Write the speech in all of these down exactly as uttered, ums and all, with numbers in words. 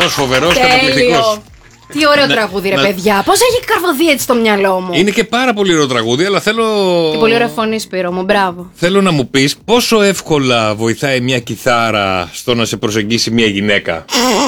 Ωραίος, φοβερός, καταπληκτικός. Τι ωραίο να, τραγούδι, ρε να... παιδιά. Πώς έχει καρφωθεί έτσι στο μυαλό μου. Είναι και πάρα πολύ ωραίο τραγούδι, αλλά θέλω. Και πολύ ωραία φωνή, Σπύρο μου, μπράβο. Θέλω να μου πεις πόσο εύκολα βοηθάει μια κιθάρα στο να σε προσεγγίσει μια γυναίκα.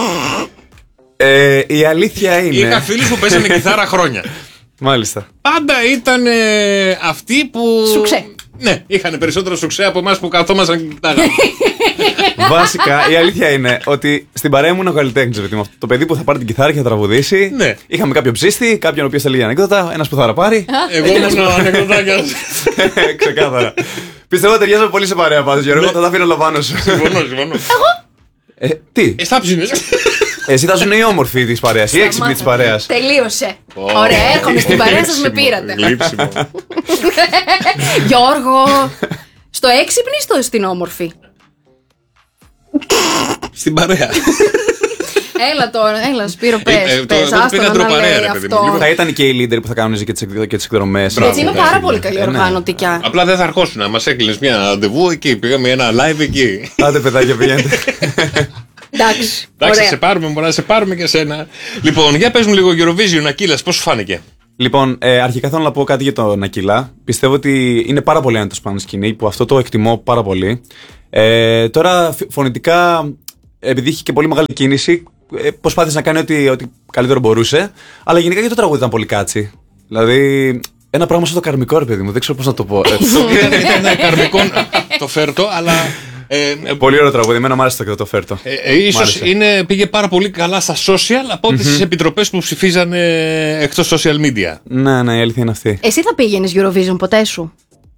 Ε, η αλήθεια είναι. Είχα φίλους που παίζανε κιθάρα χρόνια. Μάλιστα. Πάντα ήταν ε, αυτοί που. Σουξέ. Ναι, είχαν περισσότερο σουξέ από εμάς που καθόμασταν και κοιτάγαμε. Βασικά, η αλήθεια είναι ότι στην παρέα μου είναι ο καλλιτέχνης. Το παιδί που θα πάρει την κιθάρα και θα τραγουδήσει. Ναι. Είχαμε κάποιον ψήστη, κάποιον ο οποίος θα λέγει ανεκδότα, ένας που θα ραπάρει. Εγώ ήμουν ο ανεκδοτάκιας. Ξεκάθαρα. Πιστεύω ότι ταιριάζω πολύ σε παρέα πάντως, Γιώργο. Θα τα αφήνω όλα πάνω σου. Συμφωνώ, συμφωνώ. Ε, τι. Εστάψινες. Εσύ θα ζουν οι όμορφοι της παρέας, οι έξυπνοι της παρέας. Τελείωσε. Ωραία, έρχομαι στην παρέα σας, με πήρατε. Λείψιμο. Γιώργο, στο έξυπνη ή στο στην όμορφη? Στην παρέα. Έλα τώρα, έλα Σπύρο, πες, Ε, ε, πες, το- άστο πήγα να τροπαρέα, λέει ρε παιδί μου, αυτό. λίγο. Θα ήταν και οι leader που θα κάνουν και τις εκδο- και τις εκδρομές. Μπράβο. Έτσι είμαι πάρα πολύ καλή Ε, ναι. οργανωτικά. Απλά δεν θα αρχόσουν. Μας έκλεινες μια ραντεβού εκεί. Πήγαμε ένα live εκεί. Άντε παιδάκια, πηγαίνετε. Εντάξει, Εντάξει, ωραία. σε πάρουμε, μπορεί να σε πάρουμε και σένα. Λοιπόν, για πες μου λίγο Eurovision, Ακύλας, πώς σου φάνηκε? Λοιπόν, ε, αρχικά θέλω να πω κάτι για τον Ακύλα. Πιστεύω ότι είναι πάρα πολύ άνετος πάνω στη σκηνή, που αυτό το εκτιμώ πάρα πολύ. Ε, τώρα, φ- φωνητικά, επειδή είχε και πολύ μεγάλη κίνηση, ε, προσπάθησε να κάνει ό,τι, ό,τι καλύτερο μπορούσε. Αλλά γενικά και το τραγούδι ήταν πολύ κάτσι. Δηλαδή, ένα πράγμα σαν το καρμικό, ρε παιδί μου, δεν ξέρω πώς να το πω. Ε, Ήταν, ήταν καρμικό το φέρτο, αλλά. Ε, ε, πολύ ωραίο τραγούδι, εμένα μου άρεσε το, το φέρτο. ε, ε, ίσως άρεσε. είναι, πήγε πάρα πολύ καλά στα social από ό,τι στις επιτροπές που ψηφίζανε εκτός social media. Ναι, ναι, η αλήθεια είναι αυτή. Εσύ θα πήγαινες Eurovision ποτέ σου?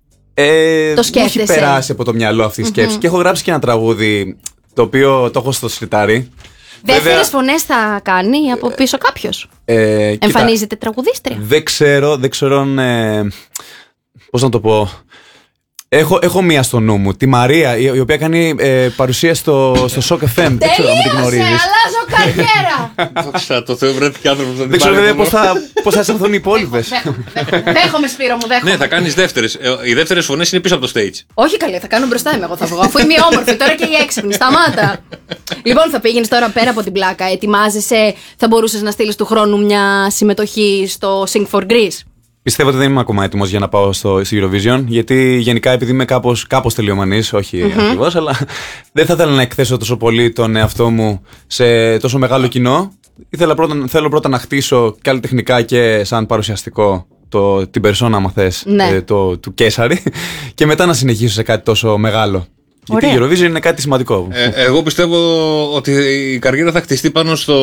Ε, Το μου έχει σκέφτεσαι? περάσει από το μυαλό αυτή η σκέψη. Και έχω γράψει και ένα τραγούδι το οποίο το έχω στο σιρτάρι. Δεύτερες φωνές θα κάνει από πίσω κάποιος? Ε, κοίτα, Εμφανίζεται τραγουδίστρια? δεν ξέρω, δεν ξέρω αν. Ε, πώς να το πω. Έχω, έχω μία στο νου μου, τη Μαρία, η, η οποία κάνει ε, παρουσία στο, στο Shock εφ εμ. Δεν ξέρω αν την Τελείωσε, γνωρίζεις. αλλάζω καριέρα. Δόξα τω Θεώ, βρέθηκε άνθρωπος να την Δεν ξέρω πάρει βέβαια μόνο. πώς θα, πώς θα αισθανθούν οι υπόλοιπες. Δέχομαι Σπύρο μου, δέχομαι. Ναι, θα κάνεις δεύτερες. Ε, Οι δεύτερες φωνές είναι πίσω από το stage. Όχι καλή, θα κάνω μπροστά είμαι εγώ θα βγω. Αφού είμαι η όμορφη, τώρα και η έξυπνη. Σταμάτα. Λοιπόν, θα πήγαινε τώρα πέρα από την πλάκα. Ετοιμάζεσαι, θα μπορούσες να στείλεις του χρόνου μια συμμετοχή στο Sing for Greece? Πιστεύω ότι δεν είμαι ακόμα έτοιμος για να πάω στο, στο Eurovision, γιατί γενικά επειδή είμαι κάπως, κάπως τελειομανής, όχι mm-hmm. ακριβώς, αλλά δεν θα ήθελα να εκθέσω τόσο πολύ τον εαυτό μου σε τόσο μεγάλο κοινό. Ήθελα πρώτα, θέλω πρώτα να χτίσω καλλιτεχνικά και σαν παρουσιαστικό το, την περσόνα, άμα θες, Ναι. ε, το, του Κέσαρη, και μετά να συνεχίσω σε κάτι τόσο μεγάλο. Ωραία. Γιατί η Eurovision είναι κάτι σημαντικό. Ε, εγώ πιστεύω ότι η καριέρα θα χτιστεί πάνω στο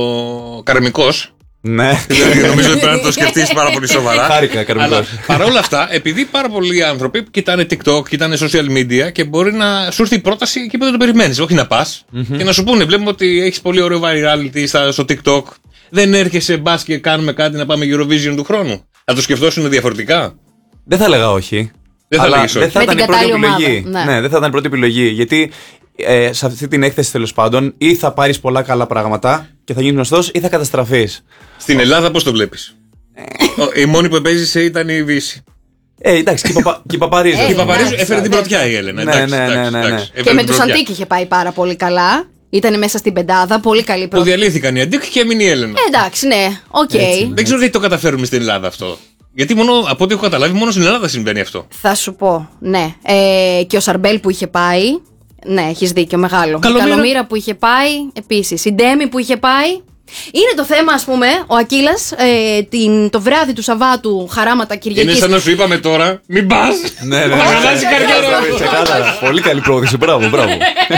καρμικός. Ναι. Δηλαδή, νομίζω ότι πρέπει να το σκεφτείς πάρα πολύ σοβαρά. Χάρηκα, καρμικός. Αλλά παρόλα αυτά, επειδή πάρα πολλοί άνθρωποι κοιτάνε TikTok, κοιτάνε social media και μπορεί να σου έρθει η πρόταση εκεί που δεν το περιμένεις. Όχι να πας και να σου πούνε: βλέπουμε ότι έχεις πολύ ωραίο virality στα- στο TikTok. Δεν έρχεσαι μπας και κάνουμε κάτι να πάμε Eurovision του χρόνου. Θα το σκεφτόσουν διαφορετικά. Δεν θα έλεγα όχι. Δεν θα αλλά λέγεις όχι. δεν θα Με ήταν την η πρώτη κατάλληλη επιλογή. ομάδα, ναι. Ναι, δεν θα ήταν η πρώτη επιλογή. Γιατί ε, σε αυτή την έκθεση τέλος πάντων ή θα πάρεις πολλά καλά πράγματα και θα γίνεις γνωστός ή θα καταστραφείς. Στην Ελλάδα πώς το βλέπεις? Ο- Η μόνη που επέζησε ήταν η Βύση. Ε, εντάξει, και η Παπα- και η Παπαρίζου. Ε, Και η Παπαρίζου εντάξει, έφερε την εντάξει. πρωτιά η Έλενα. Ναι, Εντάξει, ναι, ναι, εντάξει, ναι, ναι. εντάξει, Και έφερε με την τους πρωτιά. Αντίκ είχε πάει πάρα πολύ καλά. Ήταν μέσα στην πεντάδα, πολύ καλή Που πρώτη. διαλύθηκαν οι Αντίκ και έμεινε η Έλενα. Ε, εντάξει, ναι, οκ. Δεν ξέρω γιατί το καταφέρουμε στην Ελλάδα αυτό. Γιατί μόνο, από ό,τι έχω καταλάβει, μόνο στην Ελλάδα συμβαίνει αυτό. Θα σου πω, ναι. Ε, και ο Σαρμπέλ που είχε πάει. Ναι, έχεις δίκιο, μεγάλο. Καλομήρα. Η Καλομήρα που είχε πάει, επίσης. Η Ντέμι που είχε πάει. Είναι το θέμα, ας πούμε, ο Ακύλας ε, την, το βράδυ του Σαββάτου, χαράματα Είναι Κυριακής. σαν να σου είπαμε τώρα, μην πας. Ναι, ναι, ναι. Θα χαλάσει η καριέρα σου. Ξεκάθαρα. Πολύ καλή πρόοδηση. Μπράβο, μπράβο.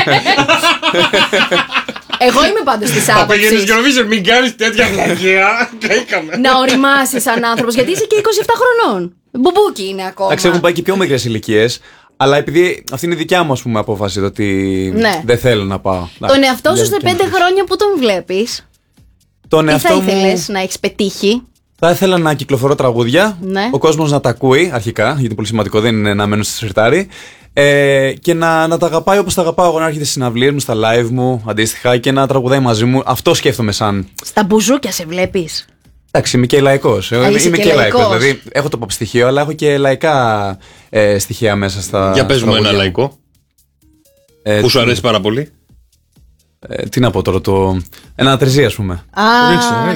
Εγώ είμαι πάντως της Θα πηγαίνεις άποψης και νομίζεις μην κάνεις τέτοια βλακεία. Καήκαμε. να οριμάσεις σαν άνθρωπος, γιατί είσαι και είκοσι επτά χρονών. Μπουμπούκι είναι ακόμα. Εντάξει, έχουν πάει και πιο μικρές ηλικίες. Αλλά επειδή αυτή είναι η δικιά μου, ας πούμε, απόφαση, το ότι Ναι. δεν θέλω να πάω. Τον εαυτό σου σε Δεν- πέντε χρόνια που τον βλέπεις, Τον τι θα εαυτό μου ήθελες να έχεις πετύχει? θα ήθελα να κυκλοφορώ τραγούδια, Ναι. ο κόσμος να τα ακούει αρχικά, γιατί είναι πολύ σημαντικό, δεν είναι να μένω στο σιρτάρι, ε, και να, να τα αγαπάει όπως τα αγαπάω εγώ, να έρχεται στις συναυλίες μου, στα live μου, αντίστοιχα, και να τραγουδάει μαζί μου. Αυτό σκέφτομαι σαν. Στα μπουζούκια σε βλέπεις? Εντάξει, είμαι και λαϊκός. Εγώ Α, είμαι, είσαι είμαι και και λαϊκός. λαϊκός. Δηλαδή, έχω το pop στοιχείο, αλλά έχω και λαϊκά ε, στοιχεία μέσα στα. Για πες μου ένα τραγούδια λαϊκό Ε, που σου αρέσει πάρα πολύ. Ε, τι να πω τώρα, το. Ένα τριζί, ας πούμε. Α, Ρίξε,